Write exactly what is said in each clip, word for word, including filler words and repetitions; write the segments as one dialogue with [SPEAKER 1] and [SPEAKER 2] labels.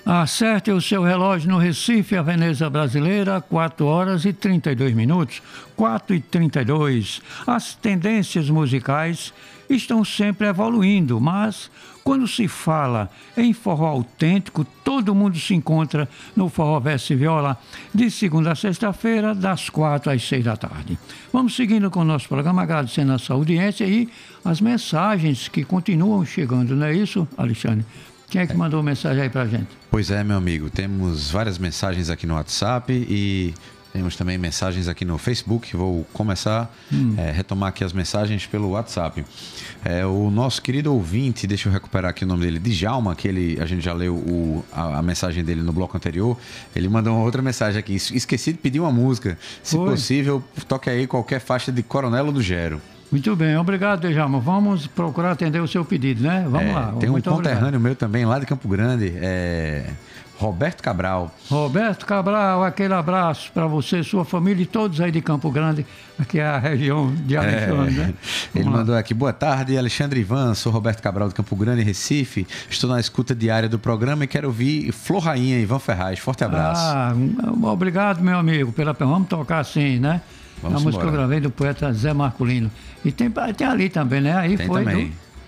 [SPEAKER 1] Acerte o seu relógio no Recife, a Veneza Brasileira, quatro horas e trinta e dois minutos. quatro e trinta e dois. As tendências musicais estão sempre evoluindo, mas quando se fala em forró autêntico, todo mundo se encontra no Forró Verso e Viola, de segunda a sexta-feira, das quatro às seis da tarde. Vamos seguindo com o nosso programa, agradecendo a sua audiência e as mensagens que continuam chegando, não é isso, Alexandre? Quem é que mandou mensagem aí pra gente?
[SPEAKER 2] Pois é, meu amigo, temos várias mensagens aqui no WhatsApp e temos também mensagens aqui no Facebook. Vou começar hum. é, retomar aqui as mensagens pelo WhatsApp. É, o nosso querido ouvinte, deixa eu recuperar aqui o nome dele, Djalma, que ele, a gente já leu o, a, a mensagem dele no bloco anterior. Ele mandou uma outra mensagem aqui. Esqueci de pedir uma música. Se Oi. possível, toque aí qualquer faixa de Coronel do Gero.
[SPEAKER 1] Muito bem, obrigado, Djalma. Vamos procurar atender o seu pedido, né? Vamos
[SPEAKER 2] é,
[SPEAKER 1] lá.
[SPEAKER 2] Tem um
[SPEAKER 1] Muito
[SPEAKER 2] conterrâneo
[SPEAKER 1] obrigado.
[SPEAKER 2] meu também, lá de Campo Grande, é Roberto Cabral.
[SPEAKER 1] Roberto Cabral, aquele abraço para você, sua família e todos aí de Campo Grande, aqui é a região de Alexandre, é, né?
[SPEAKER 2] Ele lá. mandou aqui, boa tarde, Alexandre Ivan, sou Roberto Cabral de Campo Grande, Recife. Estou na escuta diária do programa e quero ouvir Flor Rainha, Ivan Ferraz. Forte abraço.
[SPEAKER 1] Ah, obrigado, meu amigo, pela... Vamos tocar assim, né? Vamos a música embora. Que eu gravei do poeta Zé Marculino. E tem, tem ali também, né? Aí
[SPEAKER 2] tem
[SPEAKER 1] foi
[SPEAKER 2] também.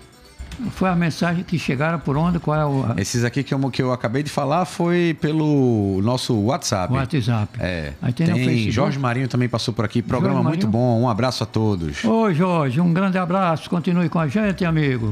[SPEAKER 1] Do, foi a mensagem que chegaram por onde? Qual é o...
[SPEAKER 2] Esses aqui que eu, que eu acabei de falar foi pelo nosso WhatsApp.
[SPEAKER 1] WhatsApp.
[SPEAKER 2] É.
[SPEAKER 1] Aí tem,
[SPEAKER 2] tem Jorge Marinho também passou por aqui. Programa Jorge muito Marinho. bom. Um abraço a todos.
[SPEAKER 1] Oi, Jorge. Um grande abraço. Continue com a gente, amigo.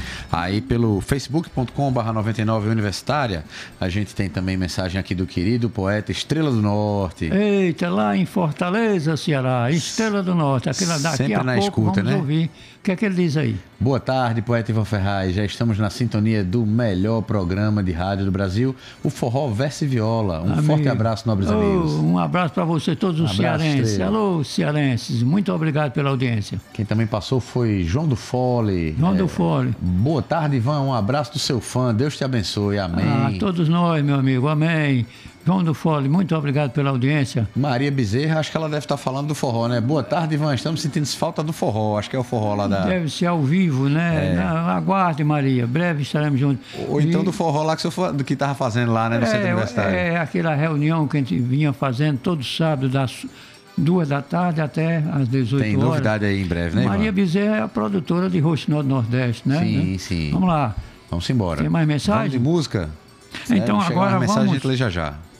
[SPEAKER 2] Aí pelo facebook ponto com barra noventa e nove Universitária, a gente tem também mensagem aqui do querido poeta Estrela do Norte.
[SPEAKER 1] Eita, lá em Fortaleza, Ceará, Estrela do Norte. Aquela daqui
[SPEAKER 2] Sempre
[SPEAKER 1] a
[SPEAKER 2] na
[SPEAKER 1] pouco
[SPEAKER 2] escuta,
[SPEAKER 1] vamos
[SPEAKER 2] né?
[SPEAKER 1] ouvir. O que é que ele diz aí?
[SPEAKER 2] Boa tarde, poeta Ivan Ferraz. Já estamos na sintonia do melhor programa de rádio do Brasil, o Forró Verso e Viola. Um Amigo. forte abraço, nobres
[SPEAKER 1] oh,
[SPEAKER 2] amigos.
[SPEAKER 1] Um abraço para você, todos os um cearenses. Estrela. Alô, cearenses. Muito obrigado pela audiência.
[SPEAKER 2] Quem também passou foi João do Fole.
[SPEAKER 1] João
[SPEAKER 2] é,
[SPEAKER 1] do Fole.
[SPEAKER 2] Boa tarde, Ivan. Um abraço do seu fã. Deus te abençoe. Amém.
[SPEAKER 1] Ah, todos nós, meu amigo. Amém. João do Fole, muito obrigado pela audiência.
[SPEAKER 2] Maria Bezerra, acho que ela deve estar falando do forró, né? Boa tarde, Ivan. Estamos sentindo falta do forró. Acho que é o forró lá da...
[SPEAKER 1] Deve ser ao vivo, né?
[SPEAKER 2] É.
[SPEAKER 1] Não, aguarde, Maria. Breve estaremos juntos.
[SPEAKER 2] Ou então
[SPEAKER 1] e...
[SPEAKER 2] do forró lá que você que estava fazendo lá, né? No
[SPEAKER 1] é,
[SPEAKER 2] centro universitário.
[SPEAKER 1] É aquela reunião que a gente vinha fazendo todo sábado, das duas da tarde até às dezoito horas.
[SPEAKER 2] Tem novidade aí em breve, né, Ivan?
[SPEAKER 1] Maria Bezerra é a produtora de Roxinol do Nordeste, né?
[SPEAKER 2] Sim, sim.
[SPEAKER 1] Vamos lá.
[SPEAKER 2] Vamos embora.
[SPEAKER 1] Tem mais mensagem?
[SPEAKER 2] Vamos de música?
[SPEAKER 1] Então
[SPEAKER 2] é,
[SPEAKER 1] agora
[SPEAKER 2] mensagem
[SPEAKER 1] vamos...
[SPEAKER 2] a gente lê já já.